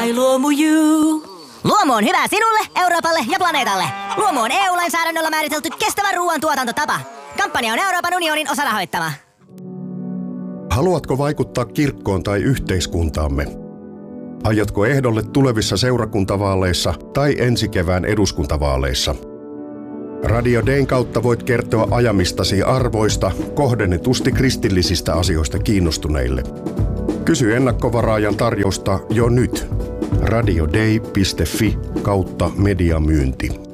I Luomu You. Luomu on hyvä sinulle, Euroopalle ja planeetalle. Luomu on EU-lainsäädännöllä määritelty kestävä ruoantuotantotapa. Kampanja on Euroopan unionin osarahoittama. Haluatko vaikuttaa kirkkoon tai yhteiskuntaamme? Aiotko ehdolle tulevissa seurakuntavaaleissa tai ensi kevään eduskuntavaaleissa? Radio Dayn kautta voit kertoa ajamistasi arvoista kohdennetusti kristillisistä asioista kiinnostuneille. Kysy ennakkovaraajan tarjousta jo nyt. radioday.fi/mediamyynti.